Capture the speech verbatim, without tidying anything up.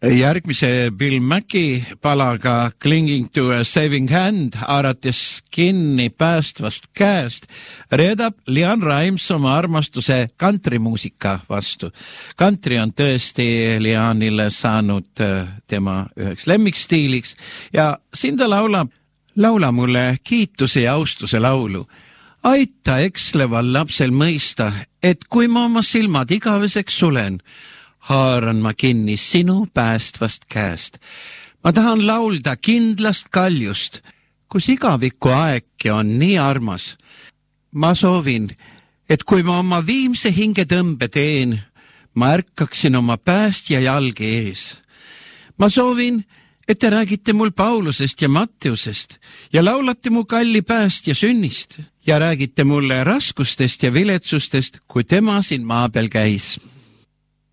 Järgmise Bill Mackie palaga Clinging to a Saving Hand, haarates kinni päästvast käest, reedab Leanne Rimes oma armastuse kantrimuusika vastu. Kantri on tõesti Leanne'ile saanud tema üheks lemmikstiiliks ja siin ta laulab, laula mulle kiituse ja austuse laulu. Aita eksleval lapsel mõista, et kui ma oma silmad igaveseks sulen, haaran ma kinni sinu päästvast käest. Ma tahan laulda kindlast kaljust, kus igaviku aegki on nii armas. Ma soovin, et kui ma oma viimse hingetõmbe teen, ma ärkaksin oma päästja jalge ees. Ma soovin, et te räägite mul Paulusest ja Matteusest ja laulate mu kalli päästja sünnist ja räägite mulle raskustest ja viletsustest, kui tema siin maa peal käis.